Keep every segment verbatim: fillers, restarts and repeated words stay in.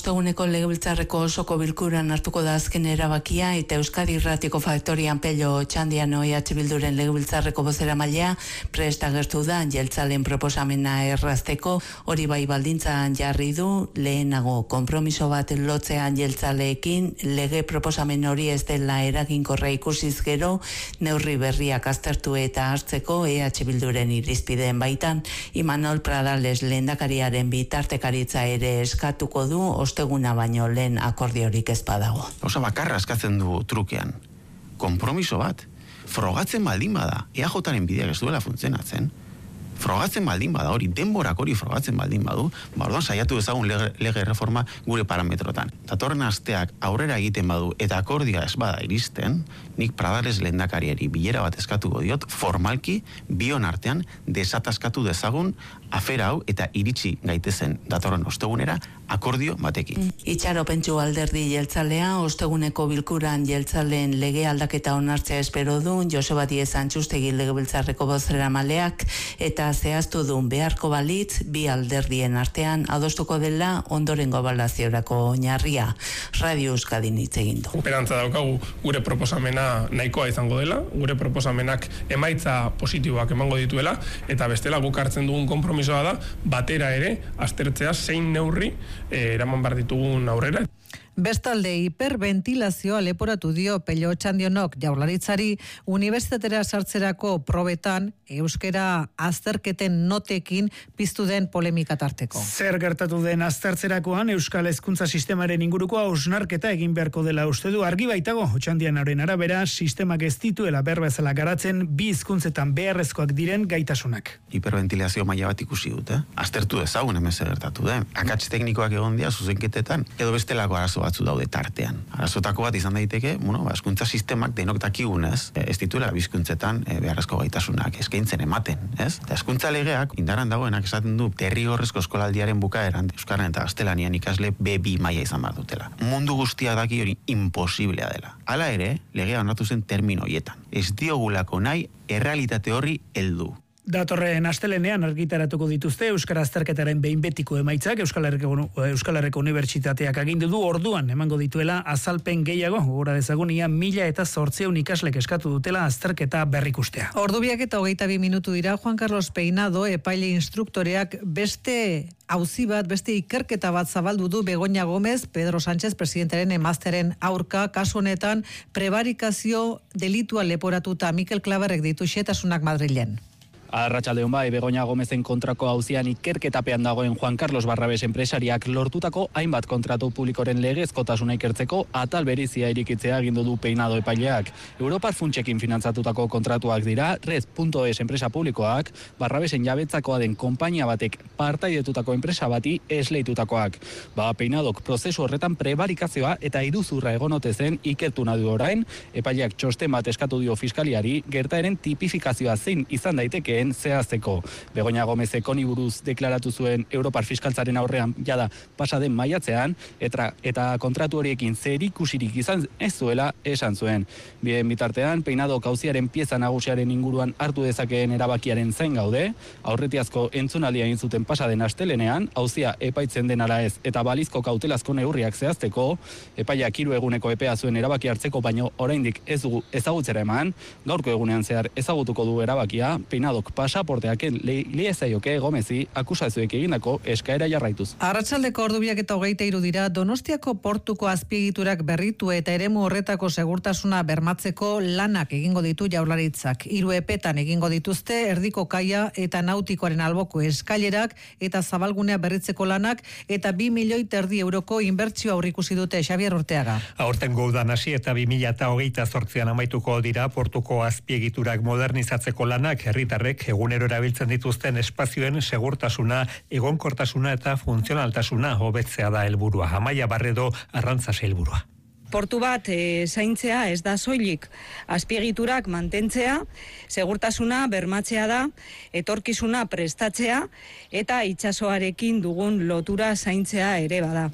osteguneko legebiltzarreko osoko bilkuran hartuko da azken erabakia eta Euskadi Irratiko Faktorian Pello Txandiano E H Bilduren legebiltzarreko bozeramailea prest agertu da jeltzalen proposamena errazteko, hori bai baldintzan jarri du lehenago konpromiso bat lotzean jeltzaleekin lege proposamen hori ez dela eraginkorra ikusiz gero neurri berriak aztertu eta hartzeko E H Bilduren irizpideen baitan Imanol Pradales lehendakariaren bitartekaritza ere eskatuko du osteguna baino lehen akordiorik ez badago. Osa bakarra eskatzen du trukean. Konpromiso bat. Frogatzen baldin bada. E A Jaren bideak ez duela funtzionatzen. Frogatzen baldin bada hori, denborak hori frogatzen baldin badu, ba orduan saiatu dezagun lege, lege reforma gure parametrotan. Datorren asteak aurrera egiten badu eta akordioa ez bada iristen, nik Pradales lehendakariari bilera bat eskatuko diot, formalki bion artean desataskatu dezagun afera hau eta iritsi gaitezen datorren ostegunera akordio batekin. Itxaropentsu alderdi jeltzalea osteguneko bilkuran jeltzaleen lege aldaketa onartzea espero du Joseba Diez Antxustegi legebiltzarreko bozeramaleak eta zehaztu duen beharko balitz bi alderdien artean adostuko dela ondorengo ebaluaziorako oinarria. Radio Euskadin hitz egin du. Esperantza daukagu gure proposamena nahikoa izango dela, gure proposamenak emaitza positiboak emango dituela eta bestela guk hartzen dugun konpromisoa da batera ere aztertzea zein neurri eh, eraman behar ditugun aurrera. Bestalde, hiperventilazioa leporatu dio Pello Txandionok Jaurlaritzari unibertsitatera sartzerako probetan euskera azterketen notekin piztu den polemika tarteko. Zer gertatu den aztertzerakoan euskal hezkuntza sistemaren inguruko hausnarketa egin beharko dela uste du argi baitago. Txandianoren arabera sistemak ez dituela berbezala garatzen bi hizkuntzetan beharrezkoak diren gaitasunak. Hiperventilazio maila bat ikusi dute. Aztertu dezagun hemen zer gertatu den. Akats teknikoak egon dira zuzenketetan edo bestelako arazo batzu daude tartean. Arazotako bat izan daiteke, bueno, ba, hezkuntza sistemak denok dakigunez, ez dituela bizkuntzetan e, beharrezko gaitasunak eskaintzen ematen, ez? Eta hezkuntza legeak indaran dagoenak esaten du derrigorrezko eskolaldiaren bukaeran euskaran eta gaztelanian ikasle be bi maila izan behar dutela. Mundu guztia daki hori imposiblea dela. Hala ere, legea onartu zen termino horietan. Ez diogulako nahi errealitate horri heldu. Datorren astelenean argitaratuko dituzte euskara azterketaren behin betiko emaitzak Euskal Herriko, Euskal Herriko Unibertsitateak agindu du orduan emango dituela azalpen gehiago, gogora dezagun ia mila eta zortzeun ikaslek eskatu dutela azterketa berrikustea. Ordubiak eta hogeita bi minutu dira. Juan Carlos Peinado epaile instruktoreak beste auzi bat, beste ikerketa bat zabaldu du Begoña Gómez, Pedro Sánchez presidentaren emazteren aurka, kasu honetan prebarikazio delitua leporatuta Mikel Klaberrek ditu xetasunak Madrilen. Arratsaldeon bai, Begoña Gómezen kontrako auzian ikerketapean dagoen Juan Carlos Barrabes enpresariak lortutako hainbat kontratu publikoren legezkotasuna ikertzeko atal berizia irikitzea agindu du Peinado epaileak. Europar funtsekin finantzatutako kontratuak dira, red punto es enpresa publikoak, Barrabesen jabetzakoa den konpainia batek partaidetutako enpresa bati esleitutakoak. Ba, Peinadok prozesu horretan prebarikazioa eta iruzurra egonote zen ikertu nahi du orain, epaileak txosten bat eskatu dio fiskaliari, gertaeren tipifikazioa zein izan daiteke zehazteko. Begoña Gómez ekoni buruz deklaratu zuen Europar fiskaltzaren aurrean jada pasaden maiatzean eta, eta kontratu horiekin zerikusirik izan ez zuela esan zuen. Bien bitartean, Peinado kauziaren pieza nagusiaren inguruan hartu dezakeen erabakiaren zain gaude, aurretiazko entzunaldia egin zuten pasaden astelenean, auzia epaitzen den ala ez eta balizko kautelazko neurriak zehazteko, epaiak hiru eguneko epea zuen erabaki hartzeko baino oraindik ez dugu ezagutzera eman, gaurko egunean zehar ezagutuko du erabakia, Peinadok pasaporteaken liezaioke Gomezi akusazioek egindako eskaera jarraituz. Arratsaldeko ordubiak eta hogeita hiru dira. Donostiako portuko azpiegiturak berritu eta eremu horretako segurtasuna bermatzeko lanak egingo ditu Jaurlaritzak. Hiru epetan egingo dituzte erdiko kaia eta nautikoaren alboko eskailerak eta zabalgunea berritzeko lanak eta bi milioi terdi euroko inbertsio aurrikusi dute. Xabier Urteaga. Aurtengo udan hasi eta bi mila hogeita zortzian amaituko dira portuko azpiegiturak modernizatzeko lanak. Herritarrek egunero erabiltzen dituzten espazioen segurtasuna, egonkortasuna eta funtzionaltasuna hobetzea da helburua. Amaia Barredo, Arrantza sailburua. Portu bat e, zaintzea ez da soilik, azpiegiturak mantentzea, segurtasuna bermatzea da, etorkizuna prestatzea eta itsasoarekin dugun lotura zaintzea ere bada.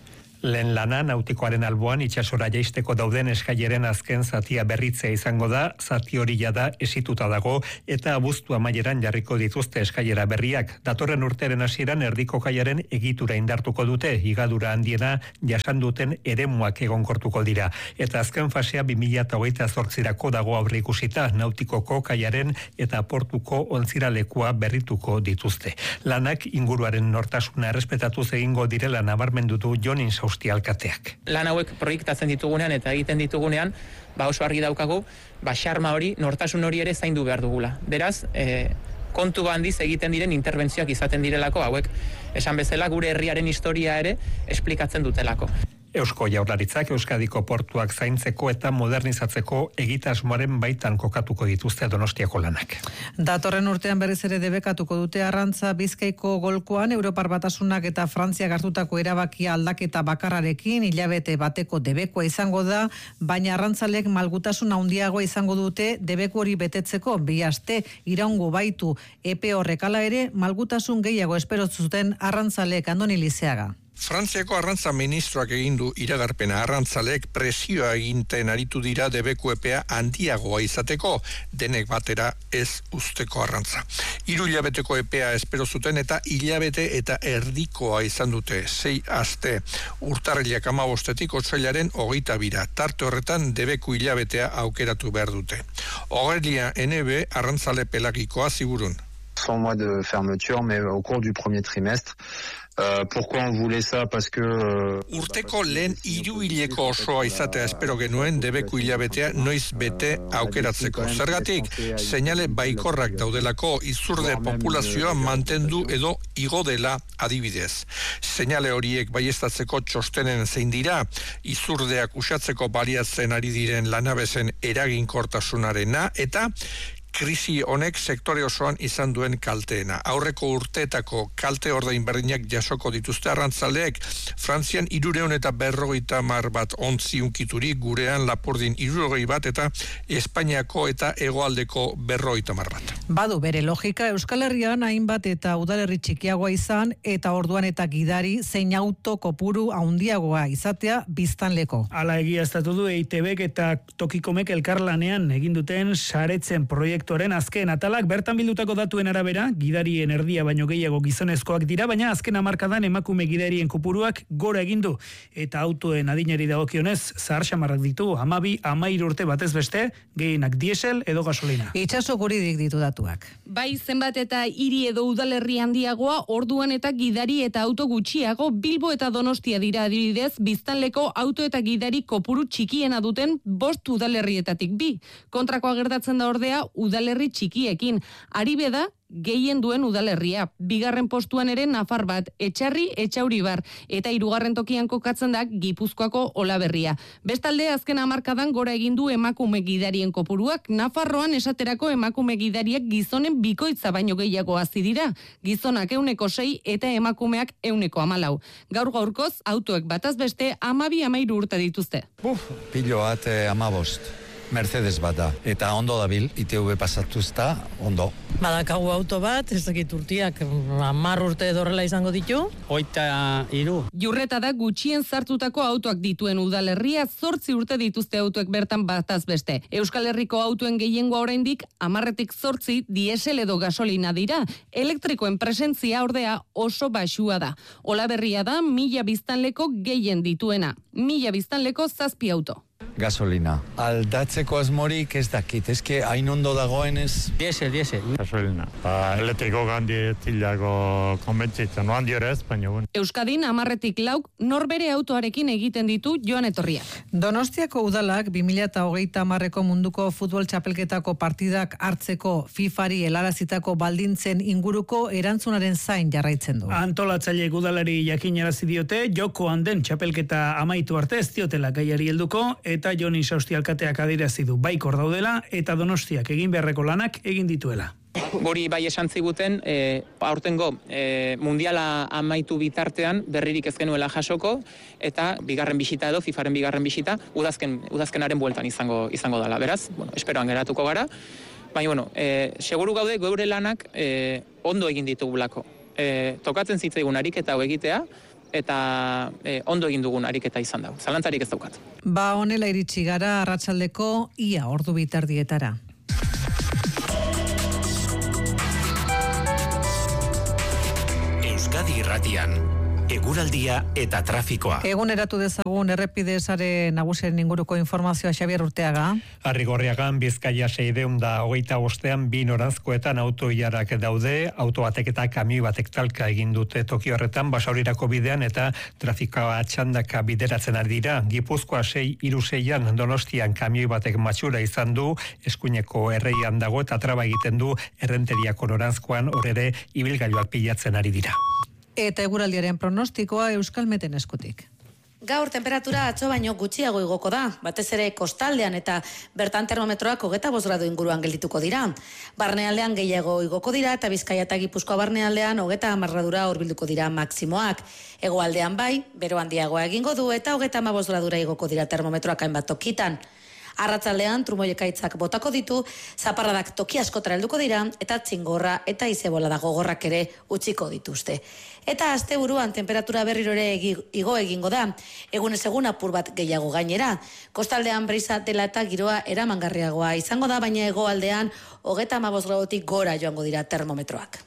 Lehen lana nautikoaren alboan itsasora jaisteko dauden eskaileren azken zatia berritzea izango da, zati hori jada esituta dago eta abuztu amaieran jarriko dituzte eskailera berriak. Datorren urteren hasieran erdiko kaiaren egitura indartuko dute, higadura handiena jasan duten eremuak egonkortuko dira. Eta azken fasea bi mila hogeita zortzirako dago aurreikusita, nautikoko kaiaren eta portuko ontziralekua berrituko dituzte. Lanak inguruaren nortasuna errespetatuz egingo direla nabarmendu du Jon Insausti alkateak. Lan hauek proiektatzen ditugunean eta egiten ditugunean, ba oso argi daukagu, ba xarma hori, nortasun hori ere zaindu behar dugula. Beraz, e, kontu handiz egiten diren interbentzioak izaten direlako, hauek esan bezala gure herriaren historia ere esplikatzen dutelako. Eusko Jaurlaritzak Euskadiko portuak zaintzeko eta modernizatzeko egitasmoaren baitan kokatuko dituzte Donostiako lanak. Datorren urtean berriz ere debekatuko dute Arrantza Bizkaiko golkoan Europar Batasunak eta Frantziak hartutako erabakia aldaketa bakarrarekin hilabete bateko debekoa izango da, baina arrantzalek malgutasun handiagoa izango dute debeku hori betetzeko. Bi aste iraungo baitu epe horrek, hala ere malgutasun gehiago espero zuten arrantzalek. Andoni Lizeaga. Frantziako arrantza ministroak egin du iragarpena. Arrantzalek presioa eginten aritu dira debeku epea handiagoa izateko, denek batera ez usteko arrantza. Hiru hilabeteko epea espero zuten eta hilabete eta erdikoa izan dute, sei aste. Urtarrilak hamabostetik otsailaren hogeita bira. Tarte horretan debeku hilabetea aukeratu behar dute. Aurelia Enebe arrantzale pelagikoa ziburun. Sans mois de fermeture, mais au cours du premier trimestre. Uh, pourquoi on voulait ça? Parce que uh, urteko lehen hiruhileko osoa izatea espero genuen debeku hilabetea noiz bete aukeratzeko. Zergatik, seinale baikorrak daudelako izurde populazioa mantendu edo igo dela adibidez. Seinale horiek baiestatzeko txostenen zein dira, izurdeak usatzeko baliatzen ari diren lanabezen eraginkortasunarena eta krisi honek sektore osoan izan duen kalteena. Aurreko urteetako kalte ordain berdinak jasoko dituzte arrantzaleek, Frantzian hirureun eta berrogeita hamar bat ontzi unkituri, gurean Lapurdin hirurogei bat eta Espainiako eta hegoaldeko berrogeita hamar bat. Badu bere logika, Euskal Herrian hainbat eta udalerri txikiagoa izan eta orduan eta gidari zein auto kopuru handiagoa izatea biztanleko. Hala egiaztatu du E I Te Bek eta Tokikomek elkarlanean egin duten saretzen proiektu azken atalak. Bertan bildutako datuen arabera, gidarien erdia baino gehiago gizonezkoak dira, baina azken hamarkadan emakume gidarien kopuruak gora egin du. Eta autoen adinari dagokionez, zahar xamarrak ditu, hamabi, hamahiru urte batez beste, gehienak diesel edo gasolina. Itxaso guridik ditu datuak. Bai, zenbat eta hiri edo udalerri handiagoa, orduan eta gidari eta auto gutxiago, Bilbo eta Donostia dira adibidez, biztanleko auto eta gidari kopuru txikiena duten bost udalerrietatik bi. Kontrakoa gertatzen da ordea, udalerri txikiekin. Aribe da gehien duen udalerria. Bigarren postuan ere Nafar bat, Etxarri, Etxauribar, eta hirugarren tokian kokatzen da Gipuzkoako Olaberria. Bestalde, azken hamarkadan gora egin du emakume gidarien kopuruak. Nafarroan esaterako emakume gidariak gizonen bikoitza baino gehiago hazi dira. Gizonak euneko sei eta emakumeak euneko hamalau. Gaur gaurkoz, autoek bataz beste amabi amairu urte dituzte. Buf, pilo bat eh, amabost. Mercedes bat da, eta ondo dabil, I T V pasatuzta, ondo. Badakagu auto bat, ez dakit urtiak, hamar urte dorrela izango ditu. Oita iru. Jurreta da gutxien zartutako autoak dituen udalerria, zortzi urte dituzte autoek bertan bataz beste. Euskal Herriko autoen gehiengoa oraindik hamarretik zortzi diesel edo gasolina dira. Elektrikoen presentzia ordea oso baxua da. Olaberria da mila biztanleko gehien dituena. Mila biztanleko zazpi auto. Gasolina. Aldatzeko asmorik ez dakit, ezke hain ondo dagoenez. Diesel, diesel. Gasolina. Ba, elektriko gandi tilako konbentzitzen, no handi ere ez, baina bueno. Euskadin hamarretik lauk norbere autoarekin egiten ditu joan etorriak. Donostiako udalak bi mila hogeita hamarreko munduko futbol txapelketako partidak hartzeko FIFAri helarazitako baldintzen inguruko erantzunaren zain jarraitzen du. Antolatzaileek udalari jakinarazi diote, jokoan den txapelketa amaitu arte ez diotela gaiari helduko, eta Jon Insausti alkateak adierazi du baikor daudela eta Donostiak egin beharreko lanak egin dituela. Guri bai esan ziguten, e, aurtengo e, mundiala amaitu bitartean berririk ez genuela jasoko eta bigarren bisita edo FIFAren bigarren bisita udazken udazkenaren bueltan izango izango dela. Beraz, bueno, esperoan geratuko gara. Baina bueno, e, seguru gaude geure lanak e, ondo egin ditugulako. E, tokatzen zitzaigun ariketa hau egitea eta e, ondo egin dugun ariketa izan dago. Zalantzarik ez daukat. Ba, honela iritsi gara arratsaldeko ia ordu bitardietara. Euskadi Irratian, eguraldia eta trafikoa. Eguneratu dezagun errepide sare nagusien inguruko informazioa Xabier Urteaga. Arrigorriagan Bizkaia seiehun eta hogeita bostean bi noranzkoetan autoilarak daude, auto batek eta kamioi batek talka egin dute toki horretan Basaurirako bidean eta trafikoa txandaka bideratzen ari dira. Gipuzkoa sei hiru seian Donostian kamioi batek matxura izan du, eskuineko erreian dago eta traba egiten du Errenteriako noranzkoan hor ere ibilgailuak pilatzen ari dira. Eta eguraldiaren pronostikoa Euskalmeten eskutik. Gaur temperatura atzo baino gutxiago igoko da, batez ere kostaldean eta bertan termometroak hogeta bost gradu inguruan geldituko dira. Barnealdean gehiago igoko dira eta Bizkaia eta Gipuzkoa barnealdean hogeta hamar gradura hurbilduko dira maksimoak. Hegoaldean bai, bero handiagoa egingo du eta hogeta hamabost gradura igoko dira termometroak hainbat tokitan. Arratzaldean trumoiekaitzak botako ditu, zaparradak toki askotara helduko dira eta txingorra eta izebola gogorrak ere utziko dituzte. Eta asteburuan temperatura berriro ere igo egingo da, egunez egun apur bat gehiago gainera. Kostaldean brisa dela eta giroa eramangarriagoa izango da, baina hegoaldean hogeta hamabost gradutik gora joango dira termometroak.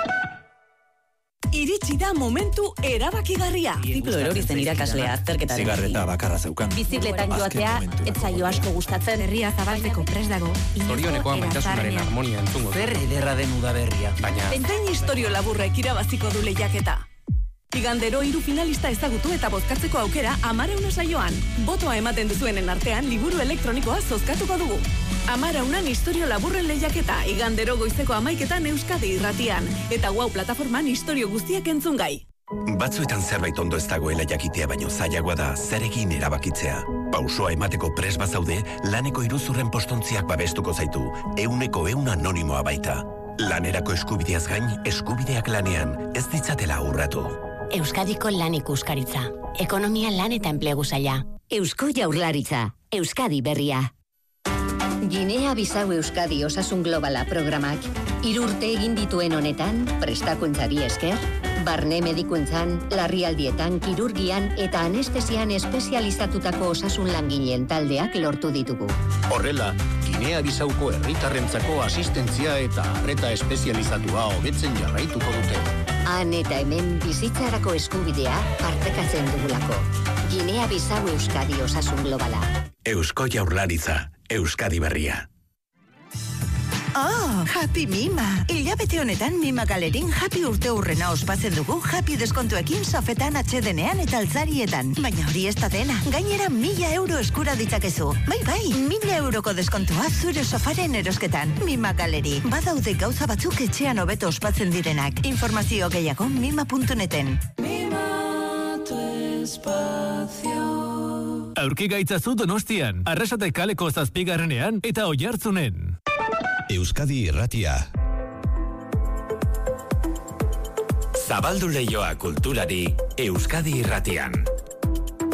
Iritsi da momentu erabakigarria. Ziklo erori zen irakaslea azterketaren. Zigarreta bakarra zeukan. Bizikletan joatea, ez zaio asko gustatzen. Herria zabaltzeko prest dago. Zorioneko amaitasunaren harmonia entzungo. Zer ederra den udaberria. Baina... Entain istorio laburrek irabaziko du lehiaketa. Igandero hiru finalista ezagutu eta bozkatzeko aukera Amarauna saioan. Botoa ematen duzuenen artean liburu elektronikoa zozkatuko dugu. Amaraunan istorio laburren lehiaketa, igandero goizeko amaiketan Euskadi Irratian. Eta Wow plataforman istorio guztiak entzungai. Batzuetan zerbait ondo ez dagoela jakitea baino zailagoa da zer egin erabakitzea. Pausoa emateko pres bazaude, laneko iruzurren postontziak babestuko zaitu, euneko eun anonimoa baita. Lanerako eskubideaz gain, eskubideak lanean, ez ditzatela urratu. Euskadiko lan ikuskaritza. Ekonomia lan eta enplegu saila. Eusko Jaurlaritza. Euskadi berria. Ginea-Bisau Euskadi Osasun Globala programak hiru urte egin dituen honetan, prestakuntzari esker, barne medikuntzan, larrialdietan, kirurgian eta anestesian espezializatutako osasun langileen taldeak lortu ditugu. Horrela, Ginea-Bisauko herritarrentzako asistentzia eta arreta espezializatua hobetzen jarraituko dute. Han eta hemen bizitzarako eskubidea partekatzen dugulako. Ginea-Bisau Euskadi Osasun Globala. Eusko Jaurlaritza, Euskadi berria. Oh, Happy Mima! Hilabete honetan Mima Galerin Happy urte hurrena ospatzen dugu Happy deskontuekin sofetan atxedenean eta altzarietan. Baina hori ez da dena, gainera mila euro eskura ditzakezu. Bai, bai, mila euroko deskontua zure sofaren erosketan. Mima Galeri, badaude gauza batzuk etxean hobeto ospatzen direnak. Informazio gehiago mima puntu neten. Mima tu espacio. Aurki gaitzazu Donostian, Arrasate kaleko zazpigarrenean eta Oiartzunen. Euskadi Irratia. Zabaldu leioa kulturari Euskadi Irratian.